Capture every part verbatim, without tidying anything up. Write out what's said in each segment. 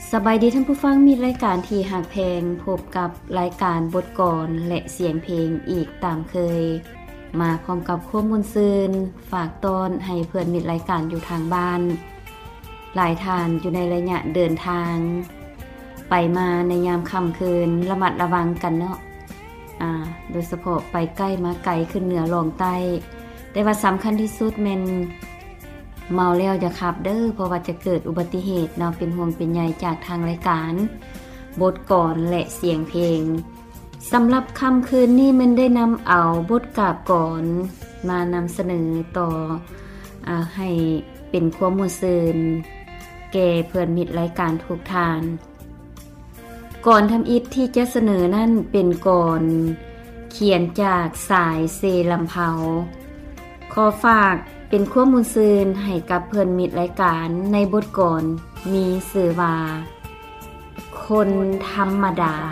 สบายดีท่านผู้ฟังมีรายการที่หักแพงพบกับรายการบทกลอนและเสียงเพลงอีกตามเคยมาพร้อมกับข้อมูลซืนฝากตอนให้เพื่อนมิตรรายการอยู่ทางบ้านหลายท่านอยู่ในระยะเดินทางไปมาในยามค่ำคืนระมัดระวังกันเนาะอ่าโดยเฉพาะไปใกล้มาไกลขึ้นเหนือลงใต้แต่ว่าสำคัญที่สุดแม่นเมาแล้วจะขับเด้อเพราะว่าจะเกิดอุบัติเหตุเนาะเป็นห่วงเป็นใยจากทางรายการบทกลอนและเสียงเพลงสำหรับค่ำคืนนี้มันได้นำเอาบทกาบกลอนมานำเสนอต่ออ่าให้เป็นความม่วนซื่นแก่เพื่อนมิตรรายการทุกท่านก่อนทำอิฐที่จะเสนอนั่นเป็นก่อนเขียนจากสายเซลำเภาขอฝากเป็นข้อมูลซื่นให้กับเพื่อนมิตรรายการในบทกลอนมีชื่อว่าคนธรรมดา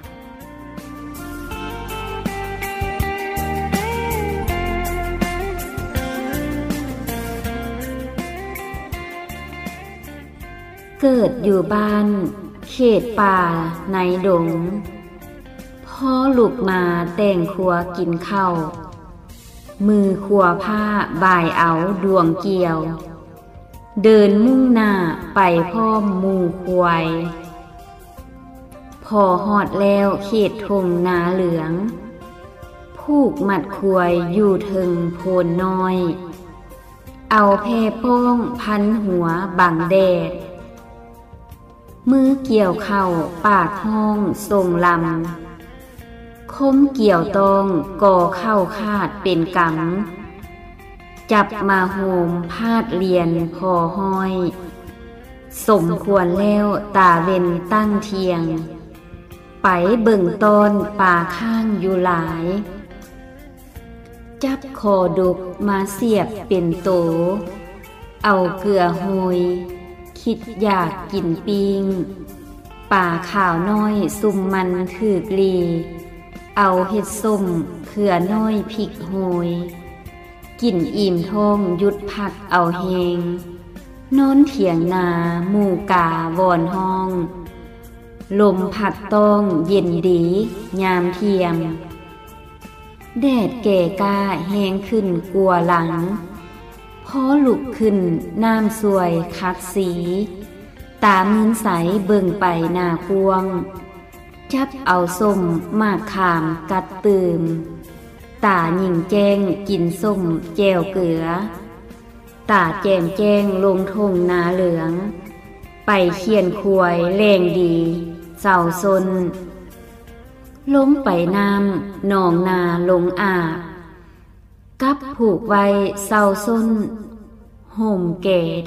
เกิดอยู่บ้านเขตป่าในดงพ่อลูกมาแต่งครัวกินข้าวมือขัวผ้าบ่ายเอาดวงเกี่ยวเดินมุ่งหน้าไปพ่อมหมู่ควายพอหอดแล้วเขตทงนาเหลืองผูกมัดควายอยู่ถึงโพนน้อยเอาแพร่ป้องพันหัวบังแดดมือเกี่ยวเข่าปากห้องทรงลำคมเกี่ยวตองก่อเข้าคาดเป็นกำจับมาโหมพาดเรียนพอห้อยสมควรแล้วตาเว้นตั้งเทียงไปเบิ่งตอนป่าข้างอยู่หลายจับคอดุกมาเสียบเป็นโตเอาเกลือโหยคิดอยากกินปิงป่าข่าวน้อยซุ่มมันถือกลีเอาเห็ดส้มเขือน้อยพริกโหยกินอิ่มท้องยุดพักเอาเฮงนอนเถียงนาหมู่กาวอนห้องลมพัดต้องเย็นดียามเทียมแดดแก่กล้าแห้งขึ้นกลัวหลังพอลุกขึ้นน้ำสวยคักสีตามืนใสเบิ่งไปหน้ากวงจับเอาส้มมากขามกัดตื่มตาหยิ่งแจ้งกินส้มแจวเกลือตาแจมแจ้งลงทงนาเหลืองไปเขียนควยแรงดีเศร้าซนลงไปน้ำหนองนาลงอาบกับผูกไว้เศร้าซนห่มแก่